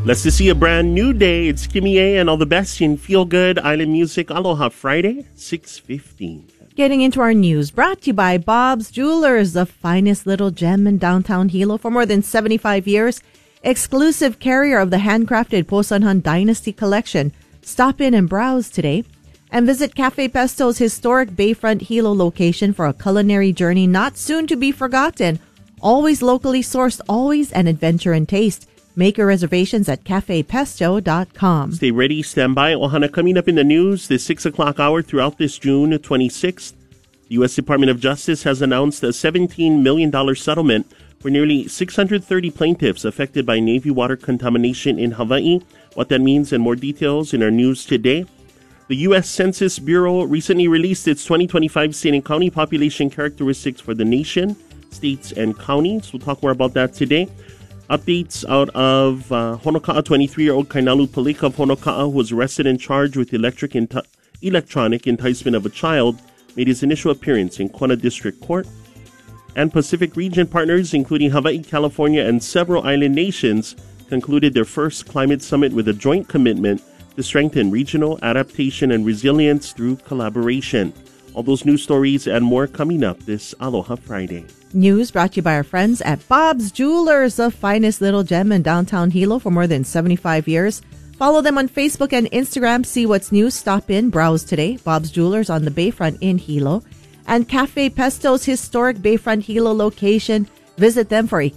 Let's just see a brand new day. It's Kimmy A and all the best in Feel Good Island Music. Aloha Friday, 6:15. Getting into our news, brought to you by Bob's Jewelers, the finest little gem in downtown Hilo for more than 75 years. Exclusive carrier of the handcrafted Posanhan Dynasty collection. Stop in and browse today. And visit Cafe Pesto's historic Bayfront Hilo location for a culinary journey not soon to be forgotten. Always locally sourced, always an adventure in taste. Make your reservations at cafepesto.com. Stay ready, stand by. Ohana, coming up in the news this 6 o'clock hour throughout this June 26th. The U.S. Department of Justice has announced a $17 million settlement for nearly 630 plaintiffs affected by Navy water contamination in Hawaii. What that means and more details in our news today. The U.S. Census Bureau recently released its 2025 state and county population characteristics for the nation, states, and counties. We'll talk more about that today. Updates out of Honoka'a, 23-year-old Kainalu Palika of Honoka'a, who was arrested and charged with electronic enticement of a child, made his initial appearance in Kona District Court. And Pacific region partners, including Hawaii, California, and several island nations, concluded their first climate summit with a joint commitment to strengthen regional adaptation and resilience through collaboration. All those news stories and more coming up this Aloha Friday. News brought to you by our friends at Bob's Jewelers, the finest little gem in downtown Hilo for more than 75 years. Follow them on Facebook and Instagram. See what's new. Stop in, browse today. Bob's Jewelers on the Bayfront in Hilo. And Cafe Pesto's historic Bayfront Hilo location. Visit them for a